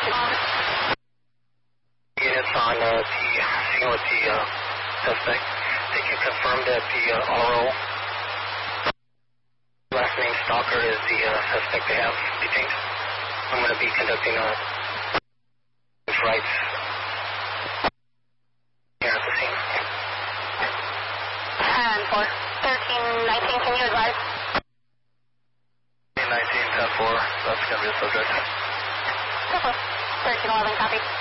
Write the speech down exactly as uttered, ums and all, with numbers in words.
Units on uh, the scene with the uh, suspect. They can confirm that the uh, R O, last name Stalker, is the uh, suspect they have detained. I'm going to be conducting uh, rights here at the scene. And for thirteen nineteen, can you advise? nineteen ten four, that's going to be the subject. thirteen eleven, copy.